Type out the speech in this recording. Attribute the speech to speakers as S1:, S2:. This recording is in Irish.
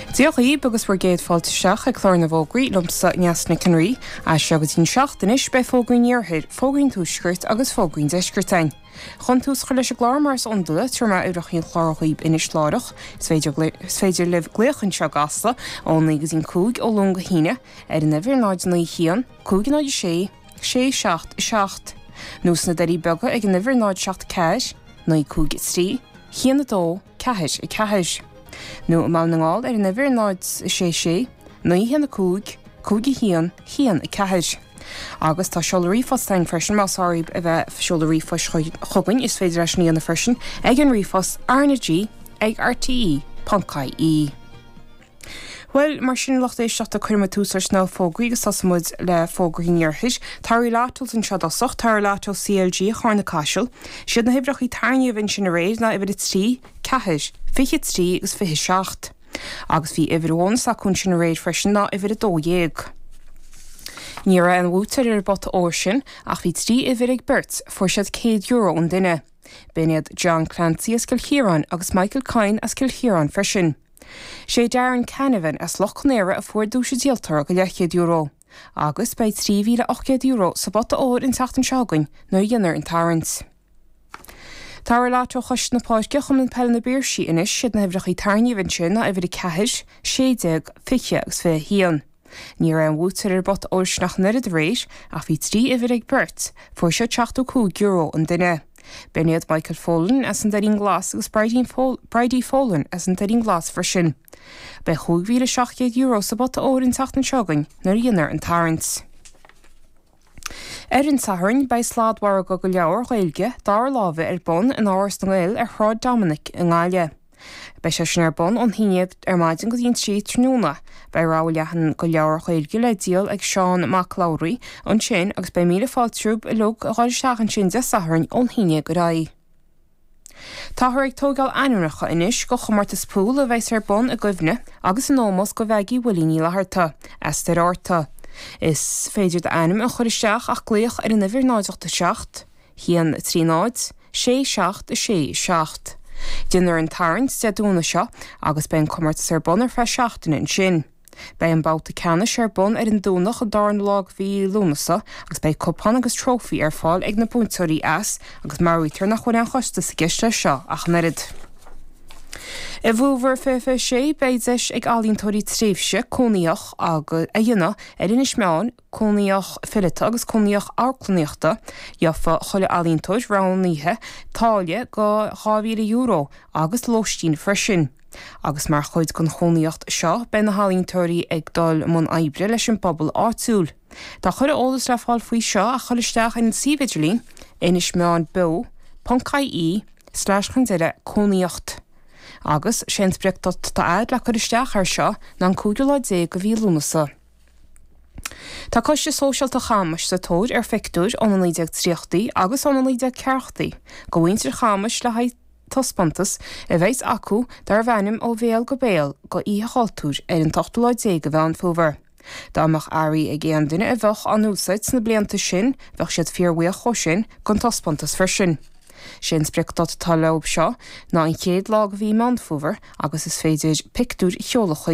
S1: Díochaí agus bhar géad fáilte seach ag chlár na bhógraí lumsa neasna canrí a seagadtín seachtanis be fógrainn níorthaid, fógrainn túscairt agus fógrainn deiscirtein. Chun tús chu leis a glár mars ondula tuairma uirithín chláirchaoib inis láireach, féidir libh gléochann seo gasta ón agus ín cúig ó lunga híine ar an bhir náid na chéan, cúig náid sé, seacht. Nús na darí bega ag an bhir náid seacht ceis, na cúig trí, chéan na dó, ceis i ceis. Nu má na ngáil ar an bhir náid sé, na hían na cúig i chéan i ceis. Agus tá seolaí fás tein freisin má sáib a bheith seolaí fás chugainn is féidir leis na freisin ag an rífás RNG ag RTE.ie. Well, mar sin lochtééis seachta chuirma túsar sná fógraí agus tasamúid le fógraí níorthaid, tarí látal an seadáach tar látal CLG chána caiisiil, siad na hibreach í tarne bhain sin a réid na ibid trí, ceis, fiche trí agus fiche seacht. Agus bhí ibhirhón sa chun sin a réid freisin ná ibid a dódhéag. Ní ra an bhútar ar bot óir sin ach bhí trí ibhir ag beirt for siad €100 an duine. Biniad John Clancy as Kilchieran agus Michael Kine as Kilchieran freisin. Sé Darren Canavan as Lochnéire a fuair dúise díaltar go €100. Agus bei €3,800 sa bot óir in tatan seagainn nó dionar an tarrant. Tar látó chos na páisce chum an pell na bírsí inis siad na hebreach í tarne bhain sin na ibhir ceis, séideag, fiche agus fé hían. Ní ra an bhútar ar bot óir snach nuad rééis ach bhí trí ibhir ag beirt, fuair seo €82 an duine. Biniad Michael Follen as an darín glas agus Bridie Follen as an darín glas freisin. Bei €7,700 sa bot óir in tatan seagainn nó dionar an tarrant. An saharn bei sládhhar go leabhar ghaeilge dar lábh ar bon an áras na ghail ar chráid Dominic in Gáile. Bei sé sin ar bon an híinead ar maidin go dtíon trí tróna, bei ráleachan go leabhar ghaeilge le díal ag Seán McLowry an sin agus bei míle fáiltrúb i lug a gáilteachan sin de saharn ón híine go raí. Táthar ag tógáil anúracha inis go chumartas púil a bheits ar bon a gcuimhne agus an ómos go bheigi bhfuilíní letharta, Esther áirta. Is féidir de anam a choristeach ach gléoch ar an bhir náideachta seacht, hían trí náid, sé seacht. Dinar an tarrant deadúna seo agus ben cumartas ar bon ar fe seachtain in sin. Bei an bouta ceannis ar bon ar an dúnach a darn lag bhí lúnasa agus bei cupán agus trófií ar fáil ag na búntarí as agus marítar nach chuir an chosta sa giste seo ach nerid. I bhúhar fé sé beideis ag alíntóirí tríomhse cónaíoch aga a dhéine ar inis meán cónaíoch fillite agus cónaíoch áclaíochta jofa chola alíntóid ráníthe táile go €2,000 agus lóistín freisin. Agus mar chuid gon chonaíocht seo ben na halíntóirí ag dul mún aibre leis an pobal áitiúil. Tá chuir ólas le fáil faoi seo a cholisteach in Sividlín inis meán bo.ie/chundeire cónaíocht. Agus sin spreachtat tá aid le choristeach ar seo ná cúigiúlaid go bhí lúnasa. Tá coiste sóisialta chamas sa tóid ar feictúir an an 13 agus an 14 go bhaintear chamas le haid tospantas a bheits acu dar bhenim ó bhéal go béal go ihe haltúr ar an 18 go bhean fóver. Dámach airí ag géan duine a bheoch an úsáid na blianta sin bheoch siad fíorhuia chosin gon tospantas freisin. Sin spreachtat tá leb seo ná an chéad lag bhí man fóver agus is féidir pictúr cheolacha